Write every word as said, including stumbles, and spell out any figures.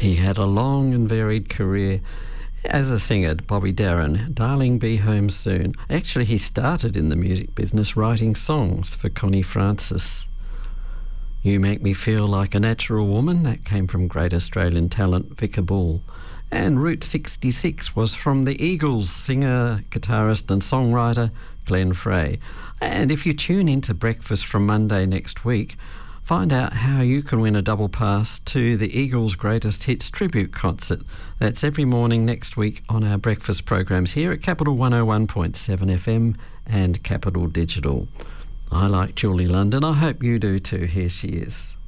He had a long and varied career as a singer. Bobby Darin, Darling Be Home Soon. Actually, he started in the music business writing songs for Connie Francis. You Make Me Feel Like a Natural Woman, that came from great Australian talent Vicar Bull. And Route sixty-six was from the Eagles singer, guitarist and songwriter Glenn Frey. And if you tune into Breakfast from Monday next week, find out how you can win a double pass to the Eagles' Greatest Hits tribute concert. That's every morning next week on our breakfast programs here at Capital one oh one point seven F M and Capital Digital. I like Julie London. I hope you do too. Here she is.